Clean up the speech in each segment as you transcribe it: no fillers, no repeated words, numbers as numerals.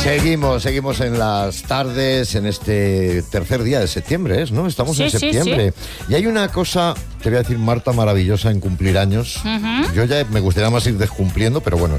Seguimos en las tardes, en este tercer día de septiembre, ¿no? Estamos en septiembre. Sí. Y hay una cosa, te voy a decir, Marta, maravillosa en cumplir años. Yo ya me gustaría más ir descumpliendo, pero bueno.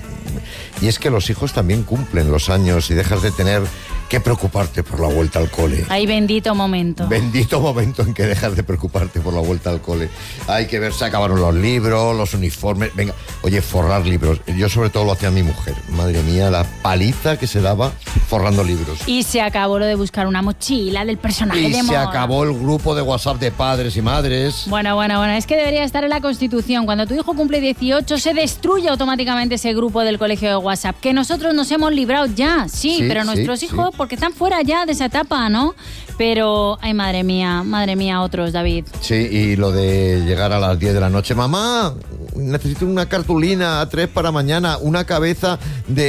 Y es que los hijos también cumplen los años y dejas de tener que preocuparte por la vuelta al cole. Ay, bendito momento. Bendito momento en que dejas de preocuparte por la vuelta al cole. Hay que ver, se acabaron los libros, los uniformes. Venga, oye, forrar libros. Yo sobre todo lo hacía mi mujer. Madre mía, la paliza que se daba forrando libros. Y se acabó lo de buscar una mochila del personaje de moda. Y se acabó el grupo de WhatsApp de padres y madres. Bueno. Es que debería estar en la Constitución. Cuando tu hijo cumple 18, se destruye automáticamente ese grupo del colegio de WhatsApp. Que nosotros nos hemos librado ya, sí, pero nuestros hijos, porque están fuera ya de esa etapa, ¿no? Pero, ay, madre mía, otros, David. Sí, y lo de llegar a las 10 de la noche. Mamá, necesito una cartulina A3 para mañana, una cabeza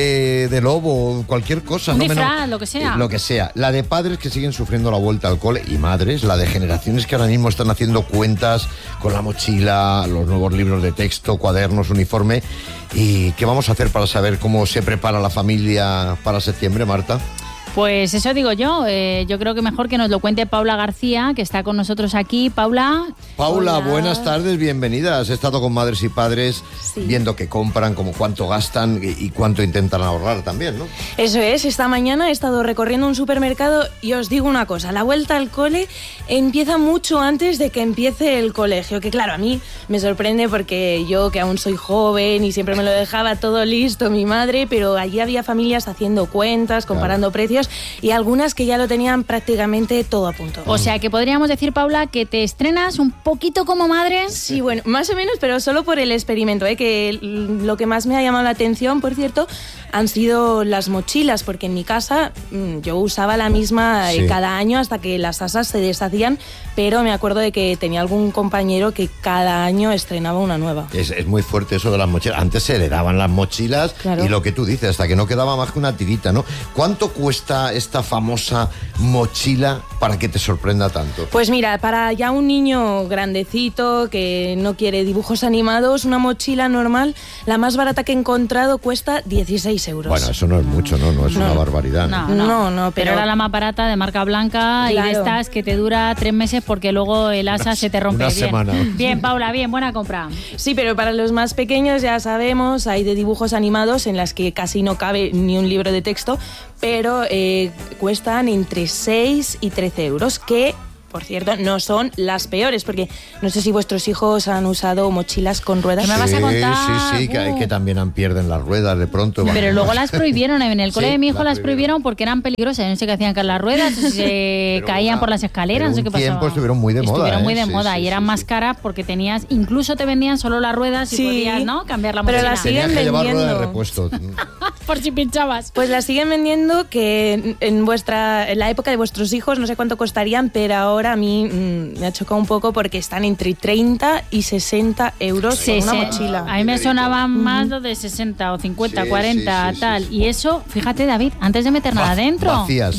de lobo, cualquier cosa. Un disfraz, lo que sea. Lo que sea. La de padres que siguen sufriendo la vuelta al cole y madres, la de generaciones que ahora mismo están haciendo cuentas con la mochila, los nuevos libros de texto, cuadernos, uniforme. ¿Y qué vamos a hacer para saber cómo se prepara la familia para septiembre, Marta? Pues eso digo yo. Yo creo que mejor que nos lo cuente Paula García, que está con nosotros aquí. Paula, hola. Buenas tardes, bienvenida. Has estado con madres y padres viendo qué compran, como cuánto gastan y cuánto intentan ahorrar también, ¿no? Eso es, esta mañana he estado recorriendo un supermercado y os digo una cosa, la vuelta al cole empieza mucho antes de que empiece el colegio, que claro, a mí me sorprende porque yo que aún soy joven y siempre me lo dejaba todo listo mi madre, pero allí había familias haciendo cuentas, comparando precios y algunas que ya lo tenían prácticamente todo a punto. O sea, que podríamos decir, Paula, que te estrenas un poquito como madre. Sí, bueno, más o menos, pero solo por el experimento, que lo que más me ha llamado la atención, por cierto, han sido las mochilas, porque en mi casa yo usaba la misma cada año hasta que las asas se deshacían, pero me acuerdo de que tenía algún compañero que cada año estrenaba una nueva. Es muy fuerte eso de las mochilas. Antes se heredaban las mochilas y lo que tú dices, hasta que no quedaba más que una tirita, ¿no? ¿Cuánto cuesta esta famosa mochila para que te sorprenda tanto? Pues mira, para ya un niño grandecito que no quiere dibujos animados, una mochila normal, la más barata que he encontrado cuesta 16 euros. Bueno, eso no es mucho, no es una barbaridad. No, pero era la más barata, de marca blanca, y de estas que te dura 3 meses porque luego el asa se te rompe. Una semana. Bien, Paula, bien, buena compra. Sí, pero para los más pequeños ya sabemos, hay de dibujos animados en las que casi no cabe ni un libro de texto, pero cuestan entre 6 y 13 euros, que, por cierto, no son las peores, porque no sé si vuestros hijos han usado mochilas con ruedas. ¿Qué me vas a contar? Sí, que también pierden las ruedas de pronto. Pero luego las prohibieron, en el cole de mi hijo las prohibieron porque eran peligrosas. No sé qué hacían con las ruedas, se caían por las escaleras, no sé qué pasó. Tiempo estuvieron muy de moda. Estuvieron muy de moda y eran más caras porque tenías, incluso te vendían solo las ruedas y podías, ¿no?, cambiar la mochila. Pero las siguen vendiendo. Tenías que llevar ruedas de repuesto. Por si pinchabas. Pues las siguen vendiendo, que en la época de vuestros hijos no sé cuánto costarían, pero ahora a mí me ha chocado un poco porque están entre 30 y 60 euros por una mochila. A mí me sonaban más de 60 o 50, 40, tal. Y eso, fíjate, David, antes de meter nada dentro. Vacía.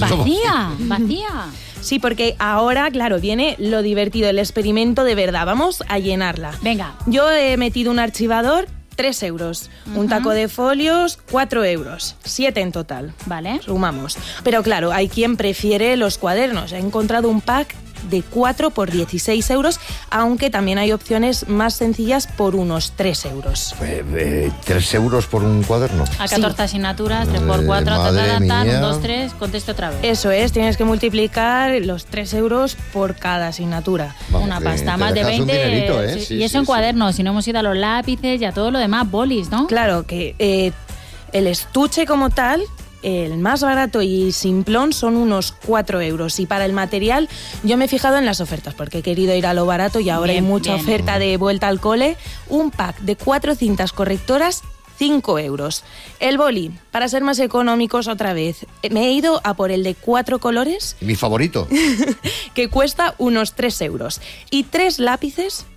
Sí, porque ahora, claro, viene lo divertido, el experimento de verdad. Vamos a llenarla. Venga. Yo he metido un archivador, 3 euros. Un taco de folios, 4 euros. 7 en total. Vale. Sumamos. Pero claro, hay quien prefiere los cuadernos. He encontrado un pack de 4 por 16 euros, aunque también hay opciones más sencillas por unos 3 euros. 3 euros por un cuaderno. A 14 asignaturas, 3 por 4, 1, 2, 3, conteste otra vez. Eso es, tienes que multiplicar los 3 euros por cada asignatura. Vamos, una pasta, más de 20. Dinerito, y eso en cuadernos, si no hemos ido a los lápices y a todo lo demás, bolis, ¿no? Claro, que el estuche como tal, el más barato y simplón, son unos 4 euros. Y para el material yo me he fijado en las ofertas porque he querido ir a lo barato y ahora hay mucha oferta de vuelta al cole. Un pack de 4 cintas correctoras, 5 euros. El boli, para ser más económicos otra vez, me he ido a por el de 4 colores. Mi favorito. Que cuesta unos 3 euros. Y 3 lápices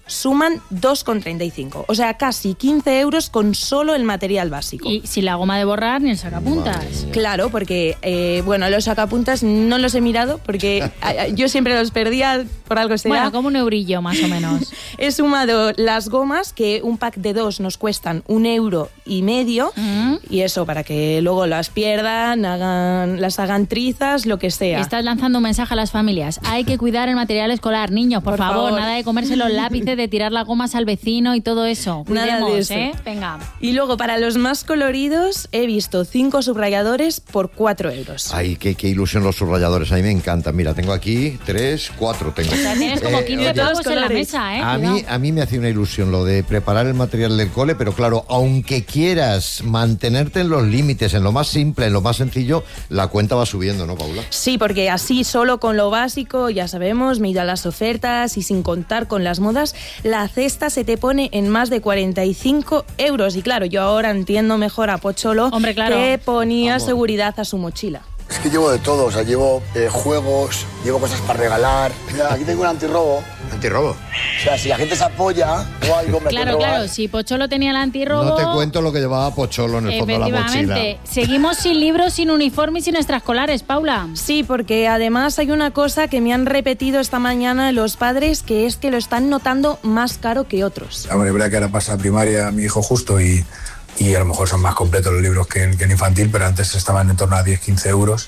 suman 2,35. O sea, casi 15 euros con solo el material básico. Y sin la goma de borrar ni el sacapuntas. Claro, porque, los sacapuntas no los he mirado porque yo siempre los perdía, por algo será. Bueno, como un eurillo más o menos. He sumado las gomas, que un pack de 2 nos cuestan 1,5 €, y eso, para que luego las pierdan, las hagan trizas, lo que sea. Estás lanzando un mensaje a las familias. Hay que cuidar el material escolar, niños, por favor. Nada de comerse los lápices, de tirar las gomas al vecino y todo eso. Cuidemos, nada de eso. Venga. Y luego, para los más coloridos, he visto 5 subrayadores por 4 euros. Ay, qué ilusión los subrayadores. A mí me encantan. Mira, tengo aquí 3, 4 tengo. O sea, tienes como 15 tacos en la mesa, ¿eh? A mí me hacía una ilusión lo de preparar el material del cole, pero claro, aunque quieras mantenerte en los límites, en lo más simple, en lo más sencillo, la cuenta va subiendo, ¿no, Paula? Sí, porque así solo con lo básico, ya sabemos, me he ido a las ofertas y sin contar con las modas, la cesta se te pone en más de 45 euros. Y claro, yo ahora entiendo mejor a Pocholo, hombre, claro, que ponía seguridad a su mochila. Es que llevo de todo, o sea, llevo juegos, llevo cosas para regalar. Mira, aquí tengo un antirrobo. ¿Antirrobo? O sea, si la gente se apoya o algo me Claro, si Pocholo tenía el antirrobo... No te cuento lo que llevaba Pocholo en el fondo de la mochila. Seguimos sin libros, sin uniforme y sin extraescolares, Paula. Sí, porque además hay una cosa que me han repetido esta mañana los padres, que es que lo están notando más caro que otros. Hombre, es verdad que ahora pasa a primaria mi hijo justo y a lo mejor son más completos los libros que en infantil, pero antes estaban en torno a 10-15 euros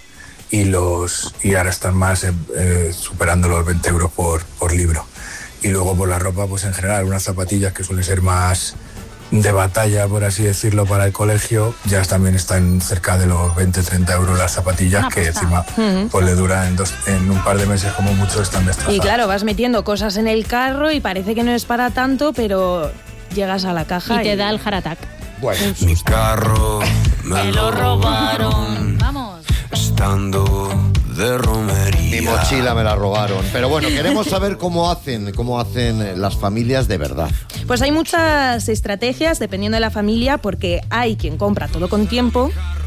y ahora están más superando los 20 euros por libro. Y luego por la ropa, pues en general, unas zapatillas que suelen ser más de batalla, por así decirlo, para el colegio, ya también están cerca de los 20-30 euros las zapatillas, que encima pues le duran en un par de meses como mucho, están destrozadas. Y claro, vas metiendo cosas en el carro y parece que no es para tanto, pero llegas a la caja y te da el heart attack. Bueno, mi carro me lo robaron. Vamos. Estando de romería. Mi mochila me la robaron. Pero bueno, queremos saber cómo hacen las familias de verdad. Pues hay muchas estrategias dependiendo de la familia, porque hay quien compra todo con tiempo.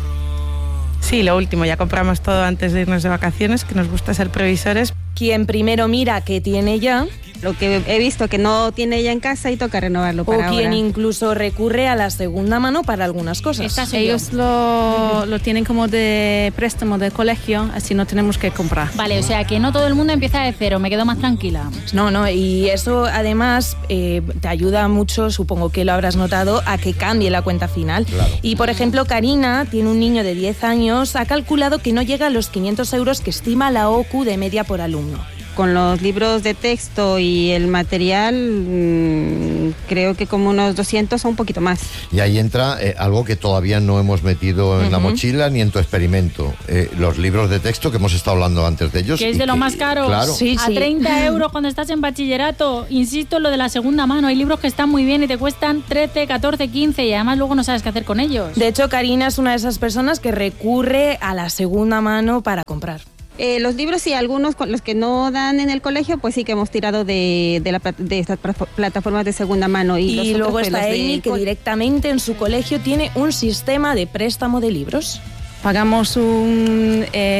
Sí, lo último, ya compramos todo antes de irnos de vacaciones, que nos gusta ser previsores. Quien primero mira qué tiene ya. Lo que he visto que no tiene ella en casa y toca renovarlo para ahora. O quien incluso recurre a la segunda mano para algunas cosas. Ellos lo tienen como de préstamo del colegio, así no tenemos que comprar. Vale, o sea que no todo el mundo empieza de cero, me quedo más tranquila. No, y eso además te ayuda mucho, supongo que lo habrás notado, a que cambie la cuenta final. Claro. Y por ejemplo, Karina tiene un niño de 10 años, ha calculado que no llega a los 500 euros que estima la OCU de media por alumno. Con los libros de texto y el material, creo que como unos 200 o un poquito más. Y ahí entra algo que todavía no hemos metido en la mochila ni en tu experimento. Los libros de texto, que hemos estado hablando antes de ellos. Que es de lo más caro. Claro. Sí. A 30 euros cuando estás en bachillerato. Insisto en lo de la segunda mano. Hay libros que están muy bien y te cuestan 13, 14, 15 y además luego no sabes qué hacer con ellos. De hecho, Karina es una de esas personas que recurre a la segunda mano para comprar. Los libros sí, algunos con los que no dan en el colegio, pues sí que hemos tirado de estas plataformas de segunda mano. Y luego está Amy, que directamente en su colegio tiene un sistema de préstamo de libros. Pagamos un,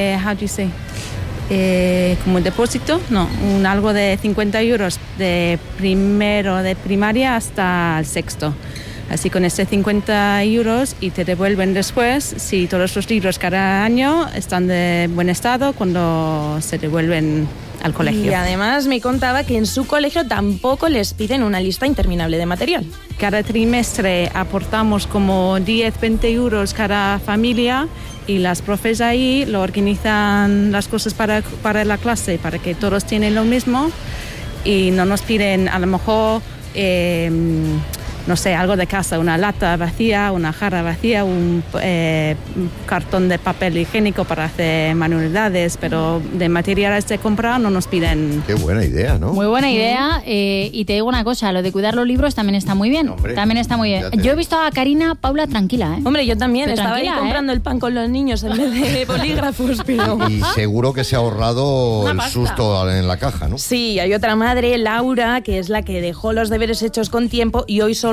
como depósito, algo de 50 euros de primero de primaria hasta el sexto. Así con este 50 euros y te devuelven después, si todos los libros cada año están de buen estado, cuando se devuelven al colegio. Y además me contaba que en su colegio tampoco les piden una lista interminable de material. Cada trimestre aportamos como 10-20 euros cada familia y las profes ahí lo organizan las cosas para la clase, para que todos tienen lo mismo y no nos piden a lo mejor... no sé, algo de casa, una lata vacía, una jarra vacía, un cartón de papel higiénico para hacer manualidades, pero de materiales de compra no nos piden. Qué buena idea, ¿no? Muy buena idea, y te digo una cosa, lo de cuidar los libros también está muy bien. Hombre, también está muy bien. Yo he visto a Karina, Paula, tranquila, ¿eh? Hombre, yo también, pero estaba ahí comprando el pan con los niños en vez de bolígrafos, pero... Y seguro que se ha ahorrado el susto en la caja, ¿no? Sí, hay otra madre, Laura, que es la que dejó los deberes hechos con tiempo y hoy solo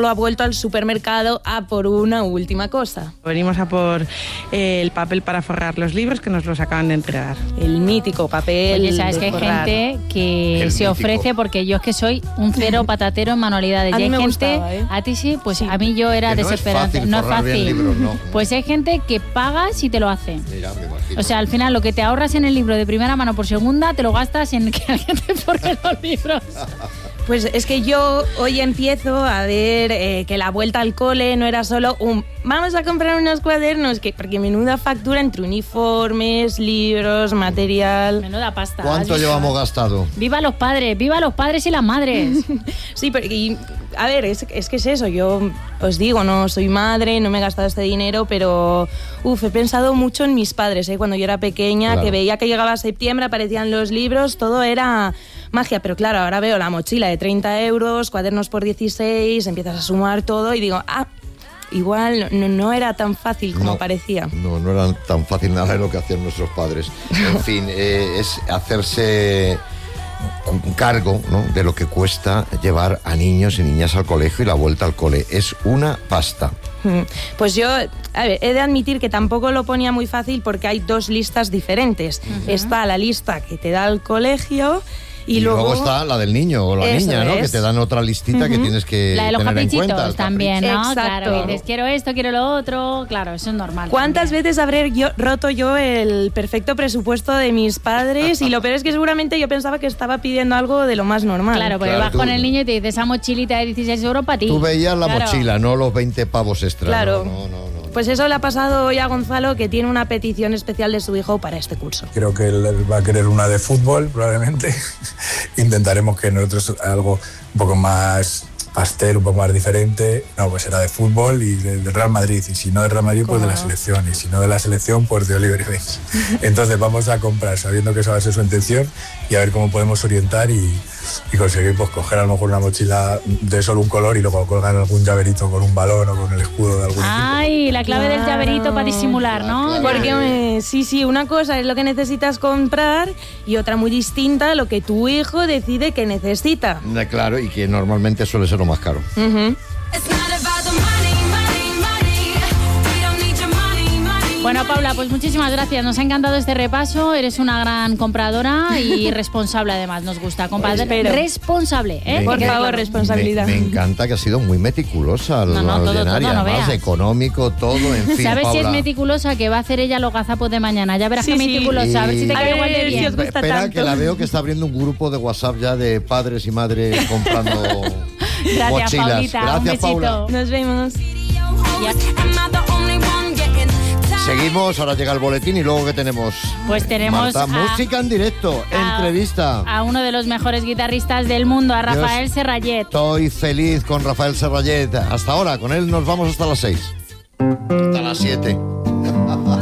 solo ha vuelto al supermercado a por una última cosa. Venimos a por el papel para forrar los libros que nos los acaban de entregar. El mítico papel. Oye, sabes que hay forrar. gente que El se mítico. ofrece, porque yo es que soy un cero patatero en manualidades. A Y mí hay me gente, gustaba, ¿eh? a ti sí, pues Sí. a mí yo era Que no es desesperante. fácil No es forrar bien fácil. libros, no. Pues hay gente que pagas y te lo hace. Mira, me imagino. O sea, al final lo que te ahorras en el libro de primera mano por segunda, te lo gastas en que alguien te forre los libros. Pues es que yo hoy empiezo a ver que la vuelta al cole no era solo un vamos a comprar unos cuadernos, porque menuda factura entre uniformes, libros, material. Menuda pasta. ¿Cuánto ¿has visto? llevamos gastado? ¡Viva los padres y las madres! Sí, pero a ver, es que es eso. Yo os digo, no soy madre, no me he gastado este dinero, pero he pensado mucho en mis padres, cuando yo era pequeña, Claro. que veía que llegaba septiembre, aparecían los libros, todo era magia. Pero claro, ahora veo la mochila de 30 euros, cuadernos por 16, empiezas a sumar todo y digo, igual no era tan fácil como parecía. No era tan fácil nada de lo que hacían nuestros padres. En fin, es hacerse un cargo, ¿no?, de lo que cuesta llevar a niños y niñas al colegio y la vuelta al cole. Es una pasta. Pues yo, a ver, he de admitir que tampoco lo ponía muy fácil porque hay dos listas diferentes. Está la lista que te da el colegio y luego está la del niño o la Eso niña, ¿no?, es. que te dan otra listita que tienes que La de los tener en cuenta. caprichitos también, ¿no? Exacto. Claro, que dices, quiero esto, quiero lo otro. Claro, eso es normal. ¿cuántas también. veces habré roto yo el perfecto presupuesto de mis padres? Y lo peor es que seguramente yo pensaba que estaba pidiendo algo de lo más normal. Claro, porque Claro, vas tú- con el niño y te dice esa mochilita de 16 euros para ti. Tú veías la Claro. mochila, no los 20 pavos extra. Claro. No. Pues eso le ha pasado hoy a Gonzalo, que tiene una petición especial de su hijo para este curso. Creo que él va a querer una de fútbol, probablemente. Intentaremos que nosotros algo un poco más pastel, un poco más diferente. No, pues será de fútbol y de Real Madrid. Y si no de Real Madrid, pues de la selección. Y si no de la selección, pues de Oliver y Benz. Entonces vamos a comprar sabiendo que esa va a ser su intención y a ver cómo podemos orientar y conseguir pues coger a lo mejor una mochila de solo un color y luego colgar algún llaverito con un balón o con el escudo de algún equipo. Ay, la clave del llaverito para disimular, ¿no? Porque sí, una cosa es lo que necesitas comprar y otra muy distinta lo que tu hijo decide que necesita. Claro, y que normalmente suele ser lo más caro. Bueno, Paula, pues muchísimas gracias. Nos ha encantado este repaso. Eres una gran compradora y responsable, además. Nos gusta. Compradora responsable, ¿eh? Me Por encanta- favor, responsabilidad. Me encanta que ha sido muy meticulosa, No, todo, ordinaria, no además veas. económico, todo, en fin, ¿Sabes si es Paula. meticulosa que va a hacer ella los gazapos de mañana? Ya verás Sí, que sí. meticulosa. A ver si te Y- queda igual de A ver si bien. os gusta Espera, tanto. que la veo que está abriendo un grupo de WhatsApp ya de padres y madres comprando Gracias, mochilas. Paulita. Un Gracias, besito. Paula. Nos vemos. Seguimos, ahora llega el boletín y luego ¿qué tenemos? Pues tenemos Marta, música en directo, entrevista. a uno de los mejores guitarristas del mundo, a Rafael Serrallet. Estoy feliz con Rafael Serrallet. Hasta ahora, con él nos vamos hasta las 6. Hasta las 7.